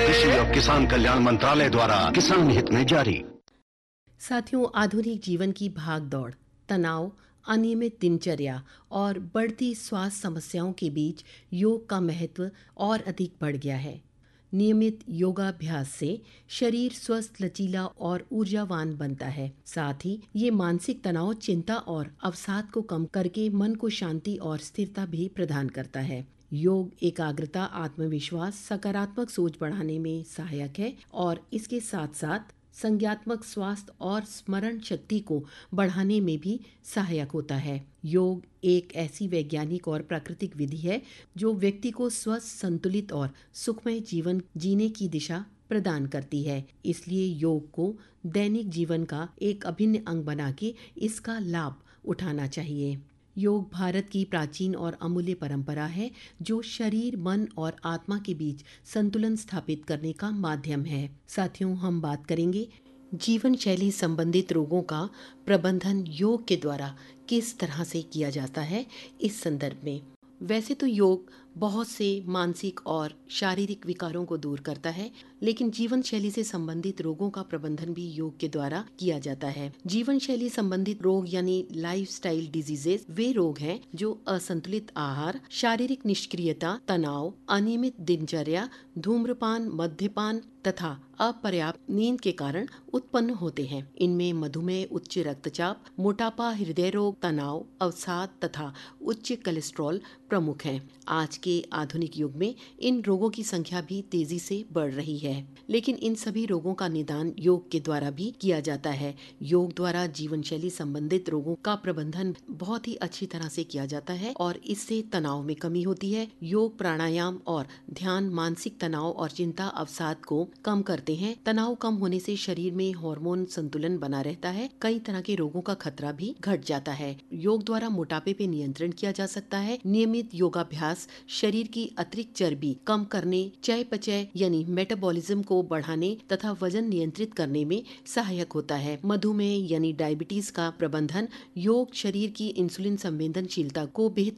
कृषि और किसान कल्याण मंत्रालय द्वारा किसान हित में जारी। साथियों, आधुनिक जीवन की भाग दौड़, तनाव, अनियमित दिनचर्या और बढ़ती स्वास्थ्य समस्याओं के बीच योग का महत्व और अधिक बढ़ गया है। नियमित योगाभ्यास से शरीर स्वस्थ, लचीला और ऊर्जावान बनता है। साथ ही ये मानसिक तनाव, चिंता और अवसाद को कम करके मन को शांति और स्थिरता भी प्रदान करता है। योग एकाग्रता, आत्मविश्वास, सकारात्मक सोच बढ़ाने में सहायक है और इसके साथ साथ संज्ञात्मक स्वास्थ्य और स्मरण शक्ति को बढ़ाने में भी सहायक होता है। योग एक ऐसी वैज्ञानिक और प्राकृतिक विधि है जो व्यक्ति को स्वस्थ, संतुलित और सुखमय जीवन जीने की दिशा प्रदान करती है। इसलिए योग को दैनिक जीवन का एक अभिन्न अंग बना के इसका लाभ उठाना चाहिए। योग भारत की प्राचीन और अमूल्य परंपरा है जो शरीर, मन और आत्मा के बीच संतुलन स्थापित करने का माध्यम है। साथियों, हम बात करेंगे जीवन शैली संबंधित रोगों का प्रबंधन योग के द्वारा किस तरह से किया जाता है। इस संदर्भ में वैसे तो योग बहुत से मानसिक और शारीरिक विकारों को दूर करता है, लेकिन जीवन शैली से संबंधित रोगों का प्रबंधन भी योग के द्वारा किया जाता है। जीवन शैली संबंधित रोग यानी लाइफस्टाइल डिजीजेस वे रोग हैं जो असंतुलित आहार, शारीरिक निष्क्रियता, तनाव, अनियमित दिनचर्या, धूम्रपान, मद्यपान तथा अपर्याप्त नींद के कारण उत्पन्न होते हैं। इनमें मधुमेह, उच्च रक्तचाप, मोटापा, हृदय रोग, तनाव, अवसाद तथा उच्च कोलेस्ट्रॉल प्रमुख हैं। आज के आधुनिक युग में इन रोगों की संख्या भी तेजी से बढ़ रही है, लेकिन इन सभी रोगों का निदान योग के द्वारा भी किया जाता है। योग द्वारा जीवन शैली संबंधित रोगों का प्रबंधन बहुत ही अच्छी तरह से किया जाता है और इससे तनाव में कमी होती है। योग, प्राणायाम और ध्यान मानसिक तनाव और चिंता, अवसाद को कम करते हैं। तनाव कम होने से शरीर में हार्मोन संतुलन बना रहता है। कई तरह के रोगों का खतरा भी घट जाता है। योग द्वारा मोटापे पे नियंत्रण किया जा सकता है। नियमित योगाभ्यास शरीर की अतिरिक्त चर्बी कम करने, चयापचय यानी मेटाबॉलिज्म को बढ़ाने तथा वजन नियंत्रित करने में सहायक होता है। मधुमेह यानी डायबिटीज का प्रबंधन योग शरीर की इंसुलिन संवेदनशीलता को बेहतर